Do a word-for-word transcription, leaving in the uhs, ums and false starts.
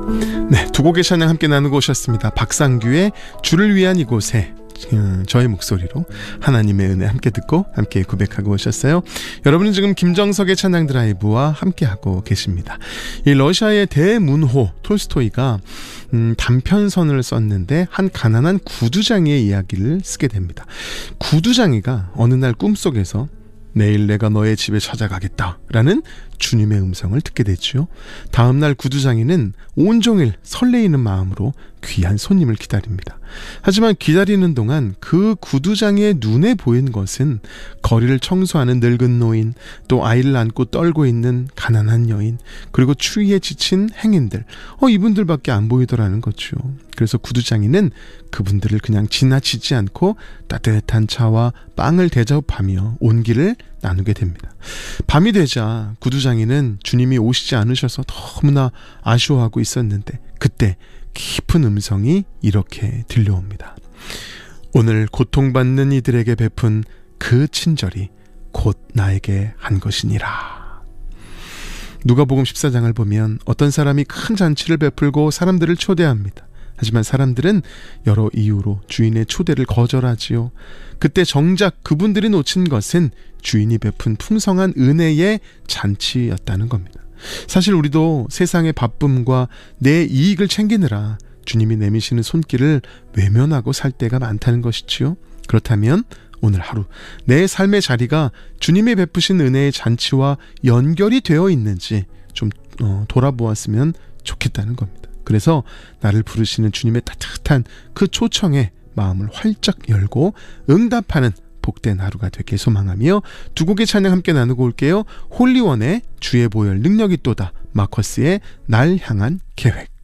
네, 두 곡의 찬양 함께 나누고 오셨습니다. 박상규의 주를 위한 이곳에, 음, 저의 목소리로 하나님의 은혜 함께 듣고 함께 고백하고 오셨어요. 여러분은 지금 김정석의 찬양 드라이브와 함께하고 계십니다. 이 러시아의 대문호 톨스토이가 음, 단편선을 썼는데 한 가난한 구두장이의 이야기를 쓰게 됩니다. 구두장이가 어느 날 꿈속에서 내일 내가 너의 집에 찾아가겠다 라는 주님의 음성을 듣게 됐죠. 다음날 구두장이는 온종일 설레이는 마음으로 귀한 손님을 기다립니다. 하지만 기다리는 동안 그 구두장이의 눈에 보인 것은 거리를 청소하는 늙은 노인, 또 아이를 안고 떨고 있는 가난한 여인, 그리고 추위에 지친 행인들, 어, 이분들밖에 안 보이더라는 거죠. 그래서 구두장이는 그분들을 그냥 지나치지 않고 따뜻한 차와 빵을 대접하며 온기를 나누게 됩니다. 밤이 되자 구두장이는 주님이 오시지 않으셔서 너무나 아쉬워하고 있었는데, 그때 깊은 음성이 이렇게 들려옵니다. 오늘 고통받는 이들에게 베푼 그 친절이 곧 나에게 한 것이니라. 누가복음 십사 장을 보면 어떤 사람이 큰 잔치를 베풀고 사람들을 초대합니다. 하지만 사람들은 여러 이유로 주인의 초대를 거절하지요. 그때 정작 그분들이 놓친 것은 주인이 베푼 풍성한 은혜의 잔치였다는 겁니다. 사실 우리도 세상의 바쁨과 내 이익을 챙기느라 주님이 내미시는 손길을 외면하고 살 때가 많다는 것이지요. 그렇다면 오늘 하루 내 삶의 자리가 주님이 베푸신 은혜의 잔치와 연결이 되어 있는지 좀 어, 돌아보았으면 좋겠다는 겁니다. 그래서 나를 부르시는 주님의 따뜻한 그 초청에 마음을 활짝 열고 응답하는 복된 하루가 되길 소망하며 두 곡의 찬양 함께 나누고 올게요. 홀리원의 주의 보혈 능력이 또다, 마커스의 날 향한 계획.